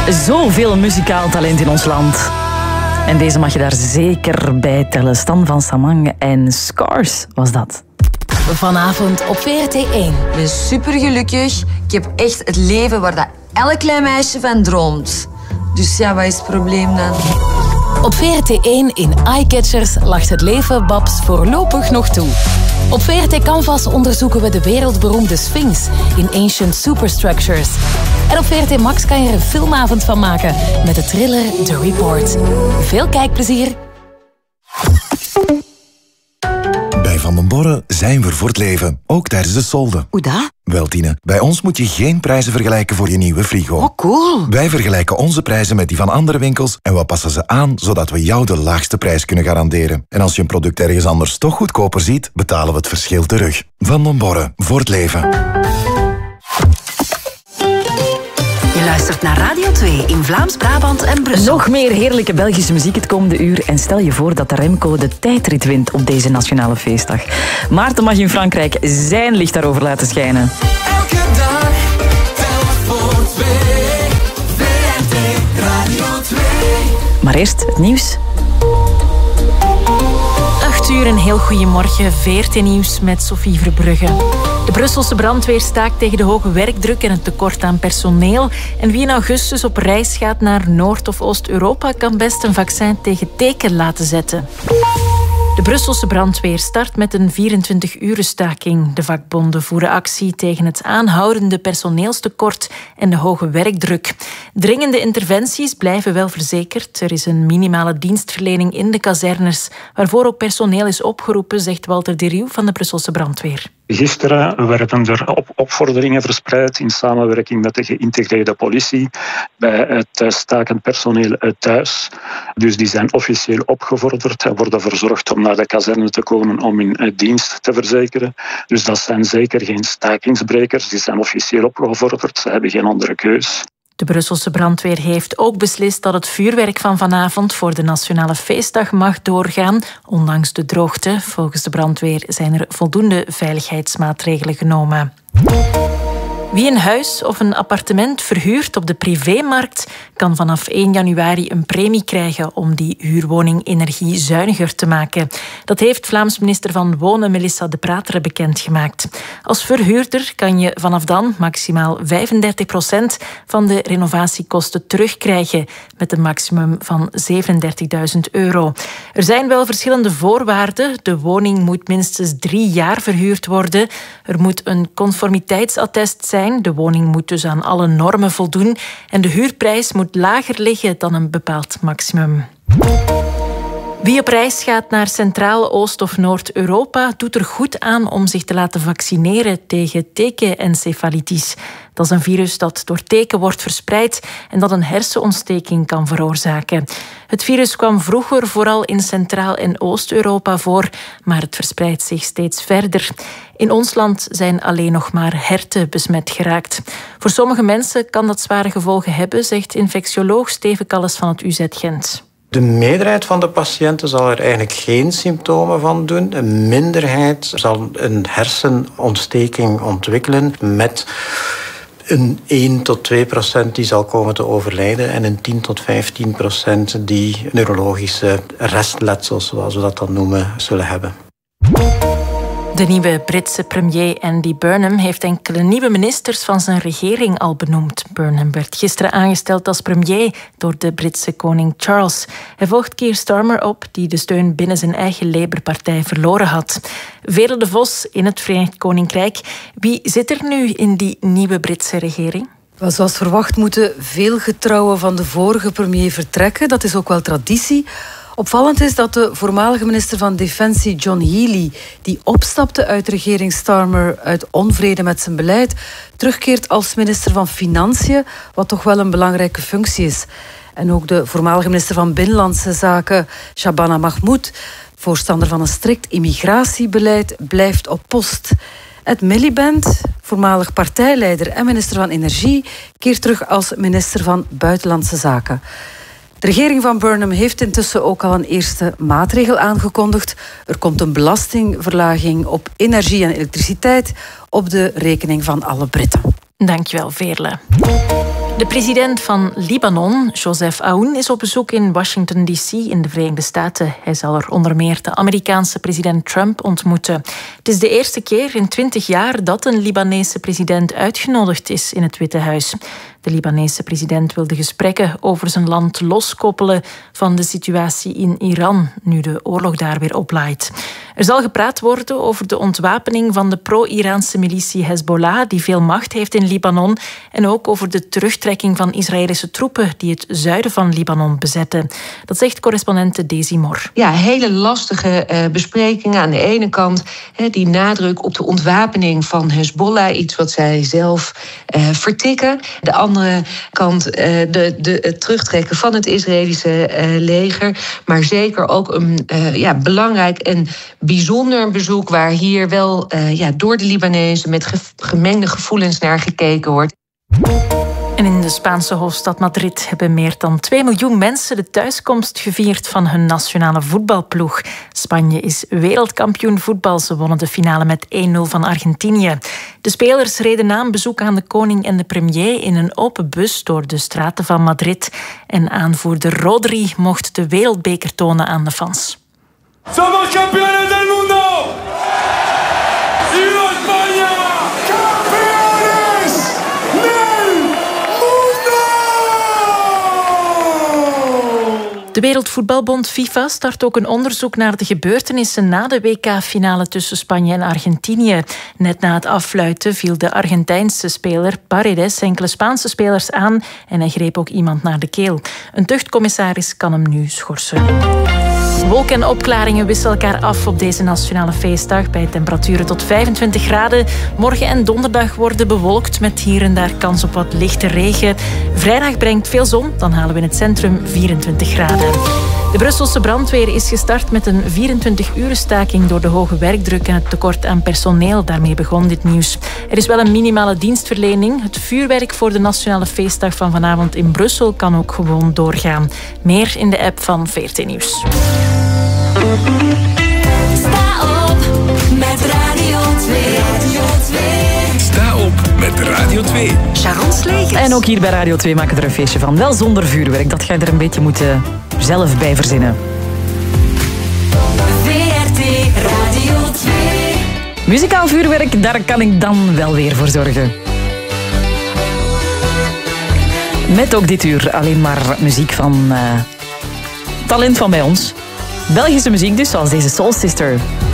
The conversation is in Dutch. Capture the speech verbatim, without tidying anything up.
Zoveel muzikaal talent in ons land. En deze mag je daar zeker bij tellen. Stan van Samang en Scars was dat. Vanavond op V R T één. Ik ben supergelukkig. Ik heb echt het leven waar dat elk klein meisje van droomt. Dus ja, wat is het probleem dan? Op V R T één in Eyecatchers lacht het leven Babs voorlopig nog toe. Op V R T Canvas onderzoeken we de wereldberoemde Sphinx in Ancient Superstructures. En op V R T Max kan je er een filmavond van maken met de thriller The Report. Veel kijkplezier. Bij Van den Borre zijn we voor het leven, ook tijdens de solden. Hoe dat? Wel, Tine, bij ons moet je geen prijzen vergelijken voor je nieuwe frigo. Oh, cool. Wij vergelijken onze prijzen met die van andere winkels en we passen ze aan, zodat we jou de laagste prijs kunnen garanderen. En als je een product ergens anders toch goedkoper ziet, betalen we het verschil terug. Van den Borre, voor het leven. Je luistert naar Radio twee in Vlaams-Brabant en Brussel. Nog meer heerlijke Belgische muziek het komende uur. En stel je voor dat de Remco de tijdrit wint op deze nationale feestdag. Maarten mag in Frankrijk zijn licht daarover laten schijnen. Elke dag, telk voor twee. V R T Radio twee. Maar eerst het nieuws. acht uur, een heel goeiemorgen. V R T-nieuws met Sophie Verbrugge. De Brusselse brandweer staakt tegen de hoge werkdruk en het tekort aan personeel. En wie in augustus op reis gaat naar Noord- of Oost-Europa kan best een vaccin tegen teken laten zetten. De Brusselse brandweer start met een vierentwintig-uren staking. De vakbonden voeren actie tegen het aanhoudende personeelstekort en de hoge werkdruk. Dringende interventies blijven wel verzekerd. Er is een minimale dienstverlening in de kazernes, waarvoor ook personeel is opgeroepen, zegt Walter de Rieuw van de Brusselse brandweer. Gisteren werden er op opvorderingen verspreid in samenwerking met de geïntegreerde politie bij het stakend personeel thuis. Dus die zijn officieel opgevorderd en worden verzorgd om naar de kazerne te komen om hun dienst te verzekeren. Dus dat zijn zeker geen stakingsbrekers, die zijn officieel opgevorderd, ze hebben geen andere keus. De Brusselse brandweer heeft ook beslist dat het vuurwerk van vanavond voor de nationale feestdag mag doorgaan, ondanks de droogte. Volgens de brandweer zijn er voldoende veiligheidsmaatregelen genomen. Wie een huis of een appartement verhuurt op de privémarkt kan vanaf één januari een premie krijgen om die huurwoning energiezuiniger te maken. Dat heeft Vlaams minister van Wonen Melissa De Prateren bekendgemaakt. Als verhuurder kan je vanaf dan maximaal vijfendertig procent van de renovatiekosten terugkrijgen met een maximum van zevenendertigduizend euro. Er zijn wel verschillende voorwaarden. De woning moet minstens drie jaar verhuurd worden. Er moet een conformiteitsattest zijn. De woning moet dus aan alle normen voldoen en de huurprijs moet lager liggen dan een bepaald maximum. Wie op reis gaat naar Centraal, Oost- of Noord-Europa doet er goed aan om zich te laten vaccineren tegen tekenencefalitis. Dat is een virus dat door teken wordt verspreid en dat een hersenontsteking kan veroorzaken. Het virus kwam vroeger vooral in Centraal- en Oost-Europa voor, maar het verspreidt zich steeds verder. In ons land zijn alleen nog maar herten besmet geraakt. Voor sommige mensen kan dat zware gevolgen hebben, zegt infectioloog Steven Kalles van het U Z Gent. De meerderheid van de patiënten zal er eigenlijk geen symptomen van doen. Een minderheid zal een hersenontsteking ontwikkelen met een één tot twee procent die zal komen te overlijden en een tien tot vijftien procent die neurologische restletsels, zoals we dat dan noemen, zullen hebben. De nieuwe Britse premier Andy Burnham heeft enkele nieuwe ministers van zijn regering al benoemd. Burnham werd gisteren aangesteld als premier door de Britse koning Charles. Hij volgt Keir Starmer op, die de steun binnen zijn eigen Labour-partij verloren had. Veerle de Vos in het Verenigd Koninkrijk. Wie zit er nu in die nieuwe Britse regering? Wel, zoals verwacht moeten veel getrouwen van de vorige premier vertrekken. Dat is ook wel traditie. Opvallend is dat de voormalige minister van Defensie John Healey, die opstapte uit regering Starmer uit onvrede met zijn beleid, terugkeert als minister van Financiën, wat toch wel een belangrijke functie is. En ook de voormalige minister van Binnenlandse Zaken, Shabana Mahmoud, voorstander van een strikt immigratiebeleid, blijft op post. Ed Miliband, voormalig partijleider en minister van Energie, keert terug als minister van Buitenlandse Zaken. De regering van Burnham heeft intussen ook al een eerste maatregel aangekondigd. Er komt een belastingverlaging op energie en elektriciteit op de rekening van alle Britten. Dankjewel, Veerle. De president van Libanon, Joseph Aoun, is op bezoek in Washington D C in de Verenigde Staten. Hij zal er onder meer de Amerikaanse president Trump ontmoeten. Het is de eerste keer in twintig jaar dat een Libanese president uitgenodigd is in het Witte Huis. De Libanese president wil de gesprekken over zijn land loskoppelen van de situatie in Iran, nu de oorlog daar weer oplaait. Er zal gepraat worden over de ontwapening van de pro-Iraanse militie Hezbollah, die veel macht heeft in Libanon, en ook over de terugtrekking van Israëlische troepen die het zuiden van Libanon bezetten. Dat zegt correspondente Daisy Mor. Ja, hele lastige uh, besprekingen. Aan de ene kant he, die nadruk op de ontwapening van Hezbollah, iets wat zij zelf uh, vertikken. De andere kant uh, de, de, het terugtrekken van het Israëlische uh, leger. Maar zeker ook een uh, ja, belangrijk en bijzonder bezoek waar hier wel uh, ja, door de Libanezen met ge- gemengde gevoelens naar gekeken wordt. En in de Spaanse hoofdstad Madrid hebben meer dan twee miljoen mensen de thuiskomst gevierd van hun nationale voetbalploeg. Spanje is wereldkampioen voetbal. Ze wonnen de finale met één nul van Argentinië. De spelers reden na een bezoek aan de koning en de premier in een open bus door de straten van Madrid. En aanvoerder Rodri mocht de wereldbeker tonen aan de fans. Somos campeones del mundo! ¡Viva España! ¡Campeones del mundo! De Wereldvoetbalbond FIFA start ook een onderzoek naar de gebeurtenissen na de W K-finale tussen Spanje en Argentinië. Net na het affluiten viel de Argentijnse speler Paredes enkele Spaanse spelers aan en hij greep ook iemand naar de keel. Een tuchtcommissaris kan hem nu schorsen. Wolken en opklaringen wisselen elkaar af op deze nationale feestdag bij temperaturen tot vijfentwintig graden. Morgen en donderdag worden bewolkt met hier en daar kans op wat lichte regen. Vrijdag brengt veel zon, dan halen we in het centrum vierentwintig graden. De Brusselse brandweer is gestart met een vierentwintig-uren staking door de hoge werkdruk en het tekort aan personeel. Daarmee begon dit nieuws. Er is wel een minimale dienstverlening. Het vuurwerk voor de nationale feestdag van vanavond in Brussel kan ook gewoon doorgaan. Meer in de app van V R T Nieuws. Sta op met Radio twee. Radio twee. Sta op met Radio twee. Sharon Slegers. En ook hier bij Radio twee maken we er een feestje van. Wel zonder vuurwerk, dat ga je er een beetje moeten zelf bij verzinnen. V R T Radio twee. Muzikaal vuurwerk, daar kan ik dan wel weer voor zorgen. Met ook dit uur alleen maar muziek van uh, talent van bij ons. Belgische muziek dus, zoals deze Soul Sister.